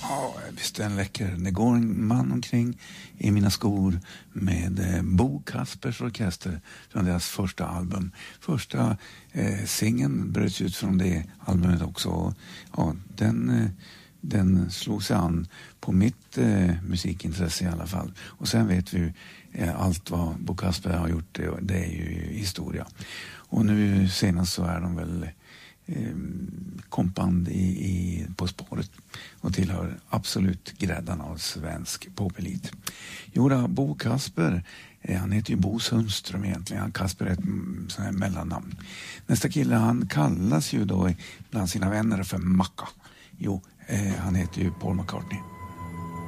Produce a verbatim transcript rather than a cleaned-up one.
Ja, visst är den läcker. Det går en man omkring i mina skor med eh, Bo Kaspers Orkester från deras första album. Första eh, singeln bröts ut från det albumet också. Ja, den, eh, den slog sig an på mitt eh, musikintresse i alla fall. Och sen vet vi eh, allt vad Bo Kasper har gjort, det, det är ju historia. Och nu senast så är de väl kompand i, i På spåret och tillhör absolut gräddan av svensk popelit. Jodå, Bo Kasper, eh, han heter ju Bo Sundström egentligen. Kasper är ett sån här mellannamn. Nästa kille, han kallas ju då bland sina vänner för Macka. Jo, eh, han heter ju Paul McCartney.